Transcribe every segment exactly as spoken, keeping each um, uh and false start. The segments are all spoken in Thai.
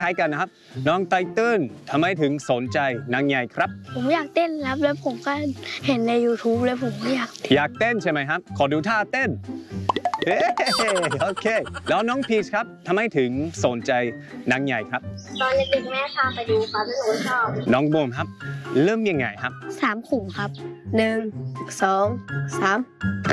คล้ายกันนะครับน้องไตเติ้ลทำไมถึงสนใจนางใหญ่ครับผมอยากเต้นครับแล้วผมก็เห็นใน ยูทูบ แล้วผมก็อยากอยากเต้นใช่ไหมครับขอดูท่าเต้นเฮ้โอเคแล้วน้องพีชครับทำไมถึงสนใจนางใหญ่ครับตอนเด็กๆแม่พาไปดูครับแล้วหนูชอบน้องบูมครับเริ่มยังไงครับสามขุมครับหนึ่งสองสาม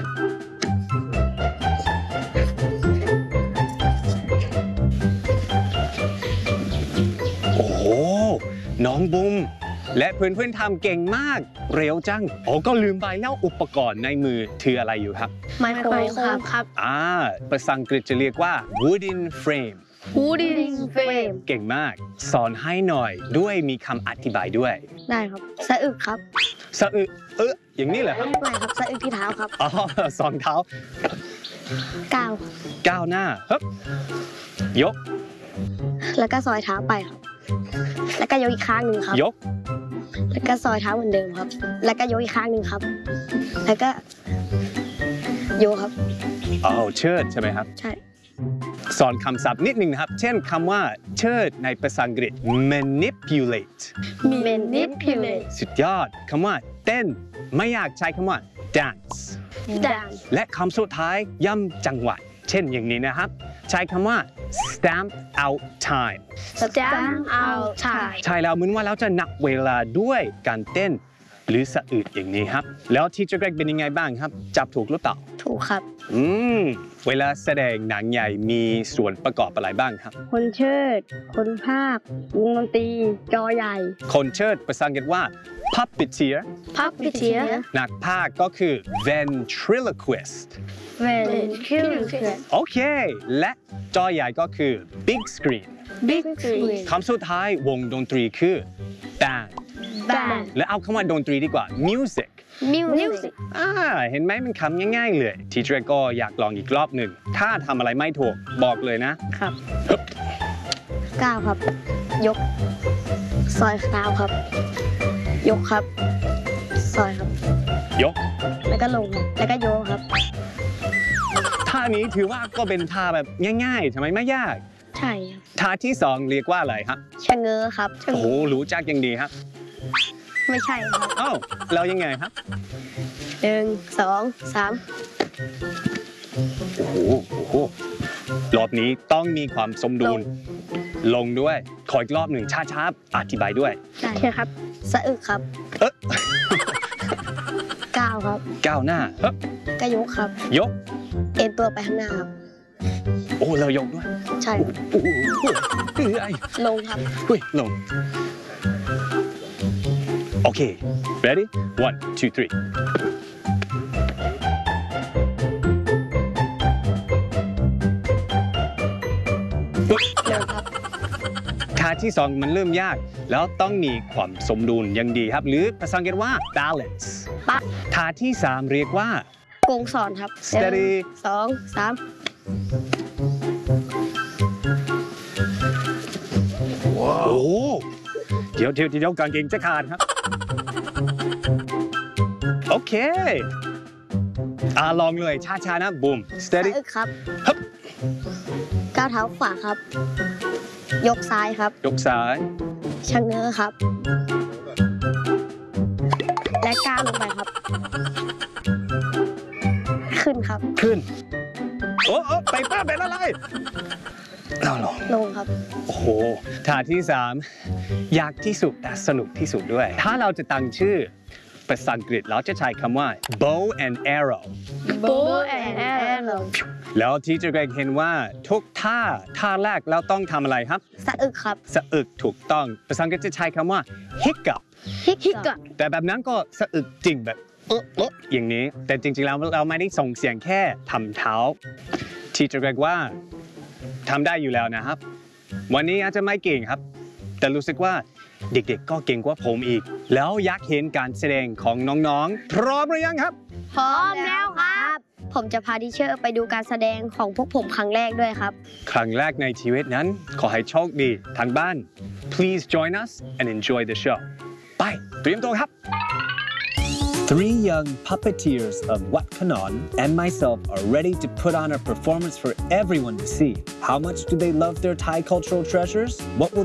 โอ้โหน้องบูมและเพื่อนๆทำเก่งมากเร็วจังโอ้ก็ลืมไปแล้วอุปกรณ์ในมือถืออะไรอยู่ครับไมโครโฟนครับอ่าภาษาอังกฤษจะเรียกว่า wooden frame wooden frame เก่งมากสอนให้หน่อยด้วยมีคำอธิบายด้วยได้ครับสะอึกครับสะอึกเอออย่างนี้เหรอครับไม่ครับสะอึกที่เท้าครับอ๋อสองเท้าก้าวก้าวหน้าฮึบยกแล้วก็ซอยเท้าไปครับแล้วก็ยกอีกข้างหนึ่งครับยกแล้วก็ซอยเท้าเหมือนเดิมครับแล้วก็ยกอีกข้างหนึ่งครับแล้วก็โยกครับอ๋อเชิดใช่ไหมครับใช่สอนคำศัพท์นิดหนึ่งนะครับเช่นคำว่าเชิดในภาษาอังกฤษ manipulate manipulate สุดยอดคำว่าเต้นไม่อยากใช้คำว่า dance dance และคำสุดท้ายย่ำจังหวะเช่นอย่างนี้นะครับใช้คำว่า stamp out time stamp out time ใช่แล้วเหมือนว่าเราจะนับเวลาด้วยการเต้นหรือสะอึดอย่างนี้ครับแล้วทีเจอร์เกรกเป็นยังไงบ้างครับจับถูกหรือเปล่าถูกครับอืมเวลาแสดงหนังใหญ่มีส่วนประกอบอะไรบ้างครับคนเชิดคนพากย์วงดนตรีจอใหญ่คนเชิดภาษาอังกฤษว่า puppeteer puppeteer นักพากย์ก็คือ ventriloquist ventriloquist โอเคและจอใหญ่ก็คือ big screen big screen คำสุดท้ายวงดนตรีคือ band band และเอาคำว่าดนตรีดีกว่า music music อ่าเห็นไหมมันคำง่ายๆเลยทีเจอร์ก็อยากลองอีกรอบหนึ่งถ้าทำอะไรไม่ถูกบอกเลยนะครับก้าวครับยกซอยเท้าครับยกครับซอยครับยกแล้วก็ลงครับแล้วก็โยกครับท่านี้ถือว่าก็เป็นท่าแบบง่ายๆทำไมไม่ยากใช่ครับท่าที่สองเรียกว่าอะไรครับชะเง้อครับโอ้โหรู้จักอย่างดีครับไม่ใช่ครับอ้าวเรายังไงครับหนึ่งสองสามโอ้โหโอ้โหรอบนี้ต้องมีความสมดุลลงด้วยขออีกรอบหนึ่งช้าๆอธิบายด้วยได้ครับสะอึกครับเอ๊ะก้าวครับก้าวหน้าเฮ้ยก็ยกครับยกเอ็นตัวไปข้างหน้าครับโอ้เรายกด้วยใช่โอ้โหเอ้ยลงครับเฮ้ยลงโอเค ready one two three ท่าที่สองมันเริ่มยากแล้วต้องมีความสมดุลอย่างดีครับหรือภาษาอังกฤษว่า balance ท่าที่สามเรียกว่าโกงสอนครับ steady สองสามว้าวโอ้เดี๋ยวเดี๋ยวเดี๋ยวกางเกงจะขาดครับโอเคอ่าลองเลยช้าๆนะบูม steady ครับฮึบก้าวเท้าขวาครับยกซ้ายครับยกซ้ายชะเง้อครับและก้าวลงไปครับขึ้นครับขึ้นโอ้โอ้ไปป้าเป็นอะไรเราลงลงครับโอ้โหท่าที่สามยากที่สุดแต่สนุกที่สุดด้วยถ้าเราจะตั้งชื่อภาษาอังกฤษเราจะใช้คำว่า bow and arrow bow and arrow แล้วที่จะเห็นว่าทุกท่าท่าแรกเราต้องทำอะไรครับสะอึกครับสะอึกถูกต้องภาษาอังกฤษจะใช้คำว่า hiccup hiccup แต่แบบนั้นก็สะอึกจริงแบบเออเอออย่างนี้แต่จริงๆแล้วเราไม่ได้ส่งเสียงแค่ทำเท้าที่จะเรียกว่าทำได้อยู่แล้วนะครับวันนี้อาจจะไม่เก่งครับแต่รู้สึกว่าเด็กๆก็เก่งกว่าผมอีกแล้วอยากเห็นการแสดงของน้องๆพร้อมหรือยังครับพร้อมแล้วครับผมจะพาดิเชอร์ไปดูการแสดงของพวกผมครั้งแรกด้วยครับครั้งแรกในชีวิตนั้นขอให้โชคดีทางบ้าน please join us and enjoy the show ไปเตรียมตัวครับ Three young puppeteers of Wat Kanon and myself are ready to put on a performance for everyone to see. How much do they love their Thai cultural treasures? What will